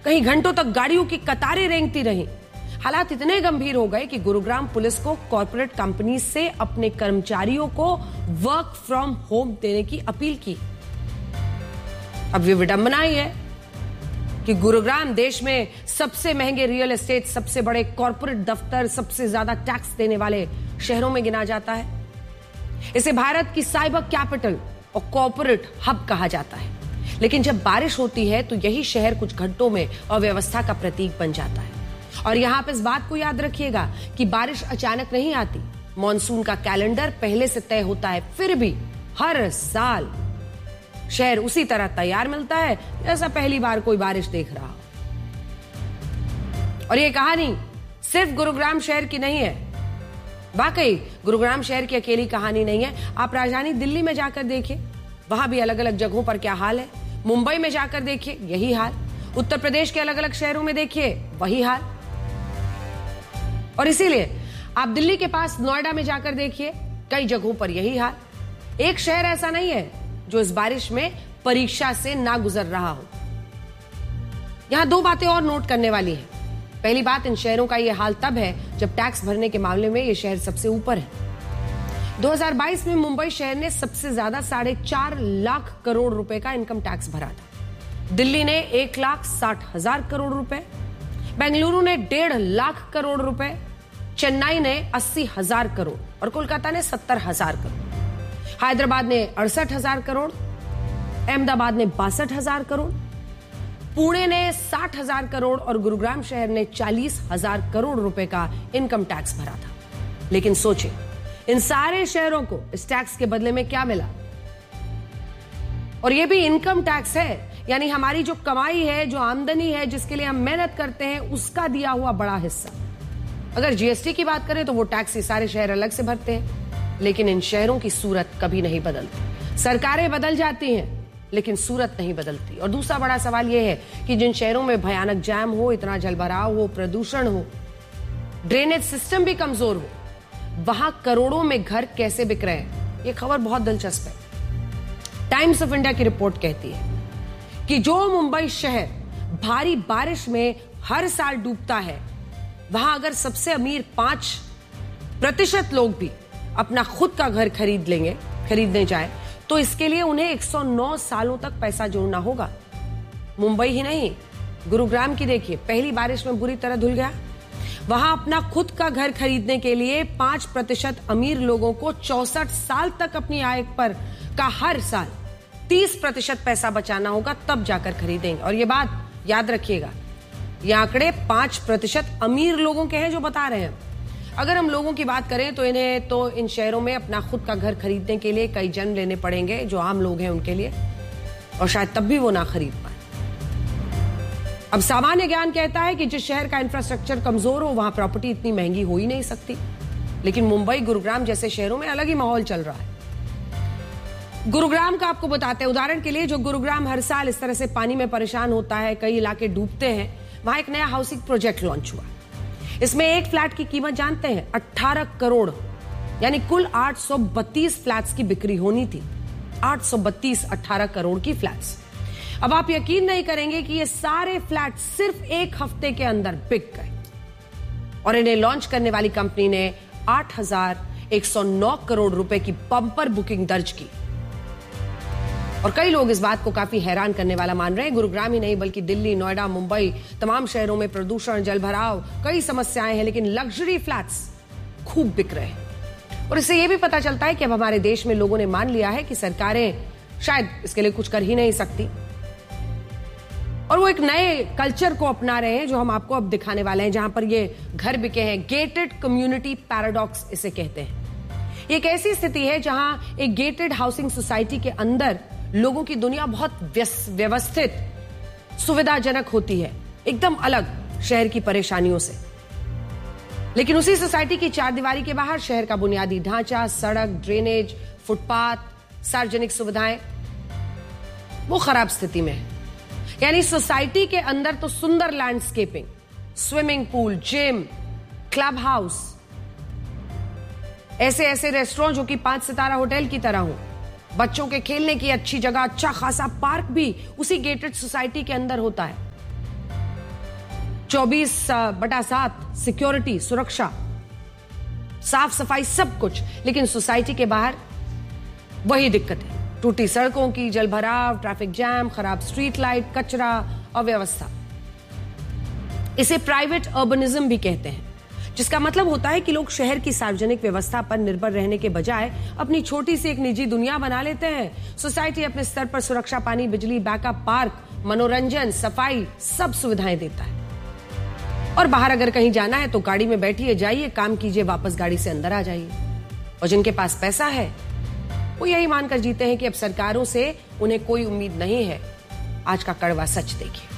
कहीं घंटों तक गाड़ियों की कतारें रेंगती रहीं। हालात इतने गंभीर हो गए कि गुरुग्राम पुलिस को कॉर्पोरेट कंपनी से अपने कर्मचारियों को वर्क फ्रॉम होम देने की अपील की। अब ये विडंबना ही है कि गुरुग्राम देश में सबसे महंगे रियल एस्टेट, सबसे बड़े कॉर्पोरेट दफ्तर, सबसे ज्यादा टैक्स देने वाले शहरों में गिना जाता है। इसे भारत की साइबर कैपिटल और कॉर्पोरेट हब कहा जाता है। लेकिन जब बारिश होती है तो यही शहर कुछ घंटों में अव्यवस्था का प्रतीक बन जाता है। और यहां पर इस बात को याद रखिएगा कि बारिश अचानक नहीं आती। मॉनसून का कैलेंडर पहले से तय होता है, फिर भी हर साल शहर उसी तरह तैयार मिलता है जैसा पहली बार कोई बारिश देख रहा हो। और यह कहानी सिर्फ गुरुग्राम शहर की नहीं है। वाकई गुरुग्राम शहर की अकेली कहानी नहीं है। आप राजधानी दिल्ली में जाकर देखिए, वहां भी अलग अलग जगहों पर क्या हाल है। मुंबई में जाकर देखिए, यही हाल। उत्तर प्रदेश के अलग अलग शहरों में देखिए, वही हाल। और इसीलिए आप दिल्ली के पास नोएडा में जाकर देखिए, कई जगहों पर यही हाल। एक शहर ऐसा नहीं है जो इस बारिश में परीक्षा से ना गुजर रहा हो। यहां दो बातें और नोट करने वाली हैं। पहली बात, इन शहरों का यह हाल तब है जब टैक्स भरने के मामले में यह शहर सबसे ऊपर है। 2022 में मुंबई शहर ने सबसे ज्यादा 4.5 लाख करोड़ रुपए का इनकम टैक्स भरा था। दिल्ली ने 1,60,000 करोड़ रुपए, बेंगलुरु ने 1.5 लाख करोड़ रुपए, चेन्नई ने 80,000 करोड़ और कोलकाता ने 70,000 करोड़। हैदराबाद ने 68,000 करोड़, अहमदाबाद ने 62,000 करोड़, पुणे ने 60,000 करोड़ और गुरुग्राम शहर ने 40,000 करोड़ रुपए का इनकम टैक्स भरा था। लेकिन सोचिए, इन सारे शहरों को इस टैक्स के बदले में क्या मिला? और यह भी इनकम टैक्स है, यानी हमारी जो कमाई है, जो आमदनी है, जिसके लिए हम मेहनत करते हैं, उसका दिया हुआ बड़ा हिस्सा। अगर जीएसटी की बात करें तो वो टैक्स ये सारे शहर अलग से भरते हैं। लेकिन इन शहरों की सूरत कभी नहीं बदलती। सरकारें बदल जाती हैं लेकिन सूरत नहीं बदलती। और दूसरा बड़ा सवाल यह है कि जिन शहरों में भयानक जाम हो, इतना जलभराव हो, प्रदूषण हो, ड्रेनेज सिस्टम भी कमजोर हो, वहां करोड़ों में घर कैसे बिक रहे हैं? यह खबर बहुत दिलचस्प है। टाइम्स ऑफ इंडिया की रिपोर्ट कहती है कि जो मुंबई शहर भारी बारिश में हर साल डूबता है, वहां अगर सबसे अमीर 5% लोग भी अपना खुद का घर खरीदने जाए तो इसके लिए उन्हें 109 सालों तक पैसा जोड़ना होगा। मुंबई ही नहीं, गुरुग्राम की देखिए, पहली बारिश में बुरी तरह धुल गया। वहां अपना खुद का घर खरीदने के लिए 5% अमीर लोगों को 64 साल तक अपनी आय पर का हर साल 30% पैसा बचाना होगा, तब जाकर खरीदेंगे। और ये बात याद रखिएगा, ये आंकड़े 5% अमीर लोगों के हैं जो बता रहे हैं। अगर हम लोगों की बात करें तो इन्हें तो इन शहरों में अपना खुद का घर खरीदने के लिए कई जन्म लेने पड़ेंगे, जो आम लोग हैं उनके लिए, और शायद तब भी वो ना खरीद पाए। अब सामान्य ज्ञान कहता है कि जिस शहर का इंफ्रास्ट्रक्चर कमजोर हो वहां प्रॉपर्टी इतनी महंगी हो ही नहीं सकती। लेकिन मुंबई, गुरुग्राम जैसे शहरों में अलग ही माहौल चल रहा है। गुरुग्राम का आपको बताते हैं उदाहरण के लिए। जो गुरुग्राम हर साल इस तरह से पानी में परेशान होता है, कई इलाके डूबते हैं, वहां एक नया हाउसिंग प्रोजेक्ट लॉन्च हुआ। इसमें एक फ्लैट की कीमत जानते हैं? 18 करोड़, यानी कुल 832 फ्लैट्स की बिक्री होनी थी। 832 18 करोड़ की फ्लैट्स। अब आप यकीन नहीं करेंगे कि ये सारे फ्लैट सिर्फ एक हफ्ते के अंदर बिक गए। और इन्हें लॉन्च करने वाली कंपनी ने 8,109 करोड़ रुपए की बम्पर बुकिंग दर्ज की। और कई लोग इस बात को काफी हैरान करने वाला मान रहे हैं। गुरुग्राम ही नहीं बल्कि दिल्ली, नोएडा, मुंबई, तमाम शहरों में प्रदूषण, जलभराव, कई समस्याएं हैं, लेकिन लग्जरी फ्लैट्स खूब बिक रहे हैं। और इससे यह भी पता चलता है कि अब हमारे देश में लोगों ने मान लिया है कि सरकारें शायद इसके लिए कुछ कर ही नहीं सकती, और वो एक नए कल्चर को अपना रहे हैं जो हम आपको अब दिखाने वाले हैं, जहां पर ये घर बिके हैं। गेटेड कम्युनिटी पैराडॉक्स इसे कहते हैं। ये एक ऐसी स्थिति है जहां एक गेटेड हाउसिंग सोसाइटी के अंदर लोगों की दुनिया बहुत व्यवस्थित, सुविधाजनक होती है, एकदम अलग शहर की परेशानियों से। लेकिन उसी सोसाइटी की चारदीवारी के बाहर शहर का बुनियादी ढांचा, सड़क, ड्रेनेज, फुटपाथ, सार्वजनिक सुविधाएं वो खराब स्थिति में है। यानी सोसाइटी के अंदर तो सुंदर landscaping, swimming pool, gym, club house, ऐसे रेस्टोरेंट जो कि 5 सितारा होटल की तरह हो, बच्चों के खेलने की अच्छी जगह, अच्छा खासा पार्क भी उसी गेटेड सोसाइटी के अंदर होता है। 24/7 सिक्योरिटी, सुरक्षा, साफ सफाई, सब कुछ। लेकिन सोसाइटी के बाहर वही दिक्कतें, टूटी सड़कों की, जलभराव, ट्रैफिक जैम, खराब स्ट्रीट लाइट, कचरा, अव्यवस्था। इसे प्राइवेट अर्बनिज्म भी कहते हैं, जिसका मतलब होता है कि लोग शहर की सार्वजनिक व्यवस्था पर निर्भर रहने के बजाय अपनी छोटी सी एक निजी दुनिया बना लेते हैं। सोसाइटी अपने स्तर पर सुरक्षा, पानी, बिजली, बैकअप, पार्क, मनोरंजन, सफाई, सब सुविधाएं देता है। और बाहर अगर कहीं जाना है तो गाड़ी में बैठिए, जाइए, काम कीजिए, वापस गाड़ी से अंदर आ जाइए। और जिनके पास पैसा है वो यही मानकर जीते हैं कि अब सरकारों से उन्हें कोई उम्मीद नहीं है। आज का कड़वा सच देखिए।